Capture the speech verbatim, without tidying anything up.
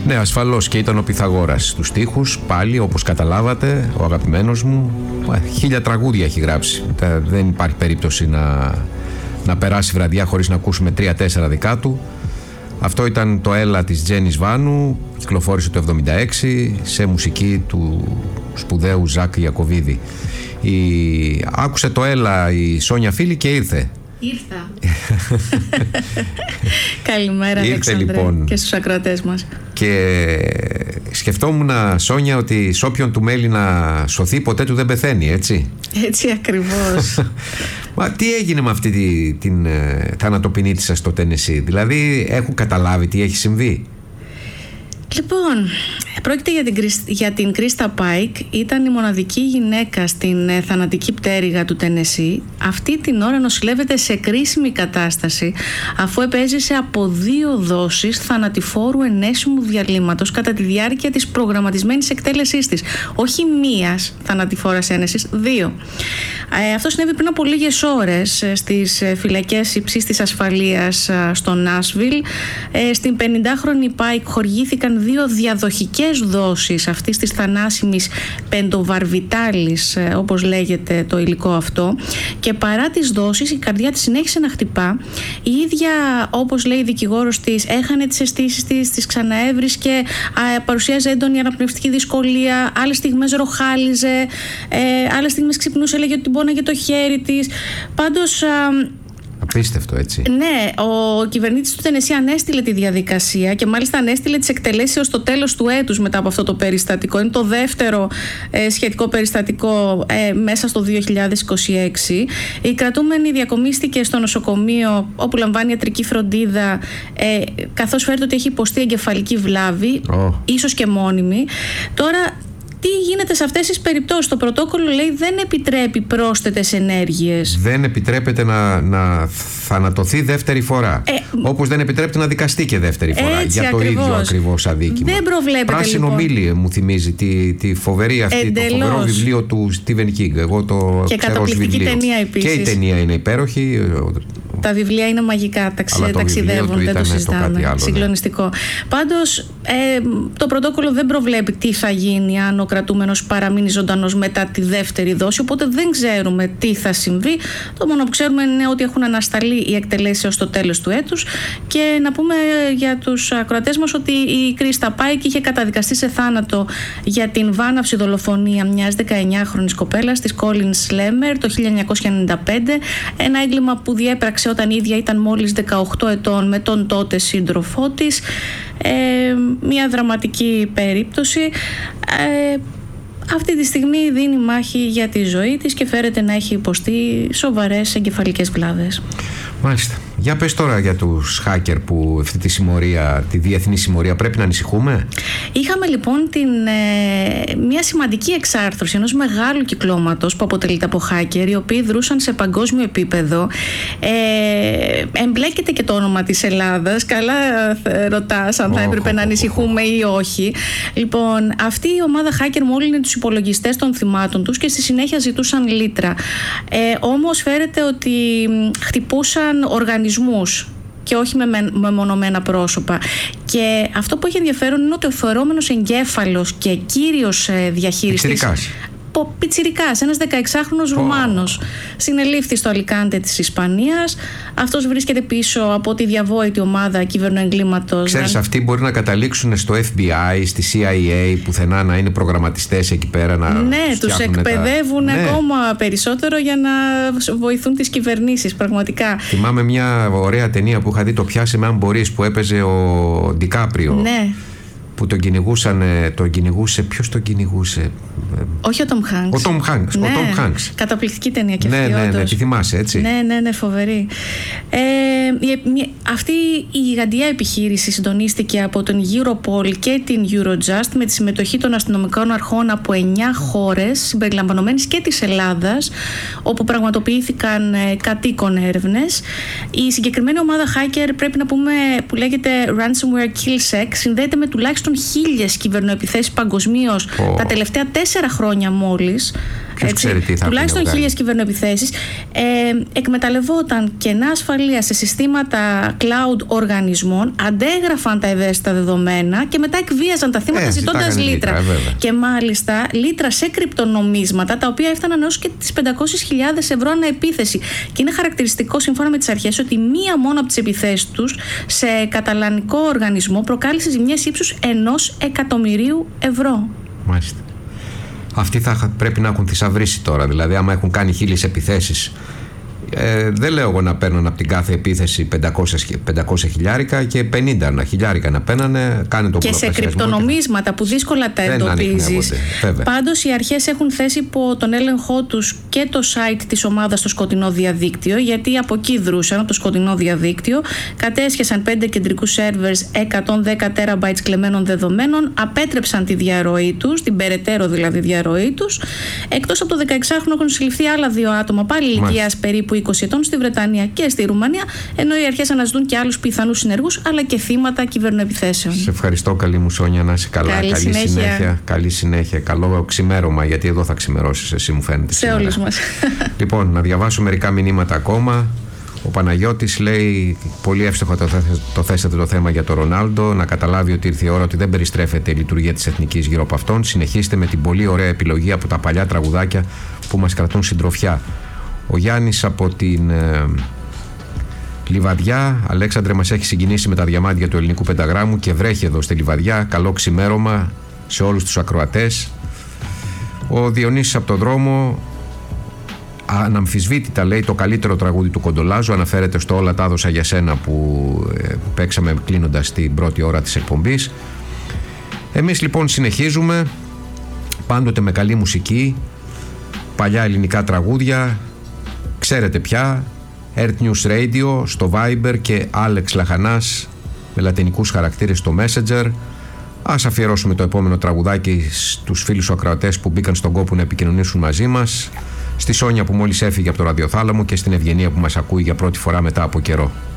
Ναι, ασφαλώς, και ήταν ο Πυθαγόρας στους στίχους, πάλι όπως καταλάβατε, ο αγαπημένος μου. Χίλια τραγούδια έχει γράψει. Δεν υπάρχει περίπτωση να, να περάσει βραδιά χωρίς να ακούσουμε τρία-τέσσερα δικά του. Αυτό ήταν το Έλα της Τζένις Βάνου, κυκλοφόρησε το εβδομήντα έξι σε μουσική του σπουδαίου Ζακ Ιακωβίδη. Η... Άκουσε το Έλα η Σόνια Φίλη και ήρθε. Ήρθα. Καλημέρα, ήρθε, Αλέξανδρε, λοιπόν, και στους ακροατές μας. Και σκεφτόμουν, Σόνια, ότι σ' όποιον του μέλει να σωθεί ποτέ του δεν πεθαίνει, έτσι. Έτσι ακριβώς. Μα τι έγινε με αυτή τη, την ε, θανατοποινή της στο Τένεσσι? Δηλαδή έχουν καταλάβει τι έχει συμβεί? Λοιπόν, πρόκειται για την, για την Κρίστα Πάικ. Ήταν η μοναδική γυναίκα στην ε, θανατική πτέρυγα του Τένεσσι. Αυτή την ώρα νοσηλεύεται σε κρίσιμη κατάσταση, αφού επέζησε από δύο δόσεις θανατηφόρου ενέσιμου διαλύματος κατά τη διάρκεια της προγραμματισμένης εκτέλεσής της. Όχι μίας θανατηφόρας ένεσης, δύο. Ε, αυτό συνέβη πριν από λίγες ώρες ε, στις ε, φυλακές υψίστης ασφαλείας ε, στο Νάσβιλ. Ε, στην πενηντάχρονη Πάικ χορηγήθηκαν δύο διαδοχικές δόσεις αυτής της θανάσιμης πεντοβαρβιτάλης, ε, όπως λέγεται το υλικό αυτό, και παρά τις δόσεις η καρδιά της συνέχισε να χτυπά. Η ίδια, όπως λέει η δικηγόρος της, έχανε τις αισθήσεις της, τις ξαναέβρισκε, ε, παρουσίαζε έντονη αναπνευστική δυσκολία, άλλες στιγμές ροχάλιζε, ε, άλλες στιγμές ξυπνούσε, έλεγε ότι την πόναγε το χέρι της. Πάντως... Απίστευτο, έτσι. Ναι, ο κυβερνήτης του Τενεσσί ανέστειλε τη διαδικασία και μάλιστα ανέστειλε τις εκτελέσεις ως το τέλος του έτους μετά από αυτό το περιστατικό. Είναι το δεύτερο ε, σχετικό περιστατικό ε, μέσα στο δύο χιλιάδες είκοσι έξι. Η κρατούμενη διακομίστηκε στο νοσοκομείο όπου λαμβάνει ιατρική φροντίδα, ε, καθώς φέρεται ότι έχει υποστεί εγκεφαλική βλάβη, oh. ίσως και μόνιμη. Τώρα, τι γίνεται σε αυτές τις περιπτώσεις? Το πρωτόκολλο λέει δεν επιτρέπει πρόσθετες ενέργειες. Δεν επιτρέπεται να, να θανατωθεί δεύτερη φορά. Ε, Όπως δεν επιτρέπεται να δικαστεί και δεύτερη φορά για το ακριβώς. ίδιο ακριβώς αδίκημα. Δεν προβλέπεται. Πράσινο λοιπόν. Μήλι μου θυμίζει τη, τη φοβερή αυτή, Εντελώς. το φοβερό βιβλίο του Στίβεν Κίνγκ. Εγώ το και ξέρω ως βιβλίο. Ταινία επίσης. Και η ταινία είναι υπέροχη. Τα βιβλία είναι μαγικά, ταξι... ταξιδεύουν, δεν το συζητάμε. Το συγκλονιστικό. Ναι. Πάντως, ε, το πρωτόκολλο δεν προβλέπει τι θα γίνει αν ο κρατούμενος παραμείνει ζωντανός μετά τη δεύτερη δόση, οπότε δεν ξέρουμε τι θα συμβεί. Το μόνο που ξέρουμε είναι ότι έχουν ανασταλεί οι εκτελέσεις ως το τέλος του έτους. Και να πούμε για τους ακροατές μας ότι η Κρίστα Πάικ είχε καταδικαστεί σε θάνατο για την βάναυση δολοφονία μιας δεκαεννιάχρονης κοπέλας της Κόλιν Σλέμερ το χίλια εννιακόσια ενενήντα πέντε, ένα έγκλημα που διέπραξε όταν η ίδια ήταν μόλις δεκαοκτώ ετών με τον τότε σύντροφό της. Ε, μια δραματική περίπτωση. Ε, αυτή τη στιγμή δίνει μάχη για τη ζωή της και φέρεται να έχει υποστεί σοβαρές εγκεφαλικές βλάβες. Μάλιστα. Για πες τώρα για τους hacker που αυτή τη συμμορία, τη διεθνή συμμορία, πρέπει να ανησυχούμε? Είχαμε λοιπόν την, ε, μια σημαντική εξάρθρωση ενός μεγάλου κυκλώματος που αποτελείται από hacker, οι οποίοι δρούσαν σε παγκόσμιο επίπεδο. Ε, εμπλέκεται και το όνομα της Ελλάδας. Καλά ε, ρωτάς αν θα έπρεπε oh, να ανησυχούμε oh, oh. ή όχι. Λοιπόν, αυτή η ομάδα hacker μόλυνε τους υπολογιστές των θυμάτων τους και στη συνέχεια ζητούσαν λίτρα. Ε, όμως φέρεται ότι χτυπούσαν οργανισμούς και όχι με μεμονωμένα πρόσωπα. Και αυτό που έχει ενδιαφέρον είναι ότι ο θεωρούμενος εγκέφαλος και κύριος διαχειριστής, πιτσιρικάς, ένας δεκαεξάχρονος oh. Ρουμάνος, συνελήφθη στο Αλικάντε της Ισπανίας. Αυτός βρίσκεται πίσω από τη διαβόητη ομάδα κυβερνοεγκλήματος. Ξέρεις, αυτοί μπορεί να καταλήξουν στο εφ μπι άι, στη σι άι έι, πουθενά να είναι προγραμματιστές εκεί πέρα. Να ναι, τους εκπαιδεύουν τα... ακόμα ναι. περισσότερο για να βοηθούν τις κυβερνήσεις, πραγματικά. Θυμάμαι μια ωραία ταινία που είχα δει, το «Πιάσε με αν μπορείς», που έπαιζε ο Ντικάπριο. Ναι. Που τον κυνηγούσαν, τον κυνηγούσε, ποιος τον κυνηγούσε? Όχι ο Τόμ Χάνκς. Ο Τόμ Χάνκς. Ναι, ο Τόμ Χάνκς. Καταπληκτική ταινία και ναι, αυτή. Ναι, ναι, ναι, τη θυμάσαι, έτσι. Ναι, ναι, ναι, φοβερή. Ε, αυτή η γιγαντιά επιχείρηση συντονίστηκε από τον Europol και την Eurojust με τη συμμετοχή των αστυνομικών αρχών από εννιά χώρες, συμπεριλαμβανομένης και της Ελλάδας, όπου πραγματοποιήθηκαν κατοίκον έρευνες. Η συγκεκριμένη ομάδα hacker, πρέπει να πούμε, που λέγεται Ransomware KillSec, συνδέεται με τουλάχιστον χίλιες κυβερνοεπιθέσεις παγκοσμίως oh. τα τελευταία τέσσερα χρόνια μόλις. Ποιος ξέρει τι θα τουλάχιστον χίλιες κυβερνοεπιθέσεις, ε, εκμεταλλευόταν κενά ασφαλεία σε συστήματα cloud οργανισμών, αντέγραφαν τα ευαίσθητα δεδομένα και μετά εκβίαζαν τα θύματα ε, ζητώντας λίτρα. λίτρα και μάλιστα λίτρα σε κρυπτονομίσματα, τα οποία έφταναν έως και τις πεντακόσιες χιλιάδες ευρώ ανά επίθεση. Και είναι χαρακτηριστικό, σύμφωνα με τις αρχές, ότι μία μόνο από τις επιθέσεις τους σε καταλανικό οργανισμό προκάλεσε ζημιές ύψους ενός εκατομμυρίου ευρώ. Μάλιστα. Αυτοί θα πρέπει να έχουν θησαυρίσει τώρα. Δηλαδή, άμα έχουν κάνει χίλιες επιθέσεις, ε, δεν λέω εγώ να παίρνουν από την κάθε επίθεση πεντακόσια χιλιάρικα και πενήντα χιλιάρικα να παίρνανε. Κάνε το και σε κρυπτονομίσματα και... που δύσκολα τα εντοπίζεις. Πάντως, οι αρχές έχουν θέσει υπό τον έλεγχό τους και το site της ομάδας στο σκοτεινό διαδίκτυο, γιατί από εκεί δρούσαν, από το σκοτεινό διαδίκτυο. Κατέσχεσαν πέντε κεντρικούς σερβερς, εκατόν δέκα τεραμπάιτς κλεμμένων δεδομένων, απέτρεψαν τη διαρροή τους, την περαιτέρω δηλαδή διαρροή τους. Εκτός από το δεκαεξάχρονο έχουν συλληφθεί άλλα δύο άτομα, πάλι ηλικίας περίπου είκοσι ετών, στη Βρετανία και στη Ρουμανία, ενώ οι αρχές αναζητούν και άλλους πιθανούς συνεργούς, αλλά και θύματα κυβερνοεπιθέσεων. Σε ευχαριστώ, καλή μου Σόνια, να είσαι καλά. Καλή, καλή συνέχεια. συνέχεια. Καλή συνέχεια. Καλό ξημέρώμα, γιατί εδώ θα ξημερώσεις, εσύ μου φαίνεται. Σε όλους μας. Λοιπόν, να διαβάσω μερικά μηνύματα ακόμα. Ο Παναγιώτης λέει: πολύ εύστοχα το, το θέσατε το θέμα για τον Ρονάλντο. Να καταλάβει ότι ήρθε η ώρα ότι δεν περιστρέφεται η λειτουργία της εθνικής γύρω από αυτόν. Συνεχίστε με την πολύ ωραία επιλογή από τα παλιά τραγουδάκια που μας κρατούν συντροφιά. Ο Γιάννης από την ε, Λιβαδιά. Αλέξανδρε, μας έχει συγκινήσει με τα διαμάντια του ελληνικού πενταγράμμου και βρέχει εδώ στη Λιβαδιά. Καλό ξημέρωμα σε όλους τους ακροατές. Ο Διονύσης από τον δρόμο. Αναμφισβήτητα λέει το καλύτερο τραγούδι του Κοντολάζου. Αναφέρεται στο Όλα τα έδωσα για σένα που ε, παίξαμε κλείνοντας την πρώτη ώρα της εκπομπής. Εμείς λοιπόν συνεχίζουμε πάντοτε με καλή μουσική, παλιά ελληνικά τραγούδια. Ξέρετε πια, Earth News Radio στο Viber και Άλεξ Λαχανάς με λατινικούς χαρακτήρες στο Messenger. Ας αφιερώσουμε το επόμενο τραγουδάκι στους φίλους ακροατές που μπήκαν στον κόπο να επικοινωνήσουν μαζί μας, στη Σόνια που μόλις έφυγε από το ραδιοθάλαμο και στην Ευγενία που μας ακούει για πρώτη φορά μετά από καιρό.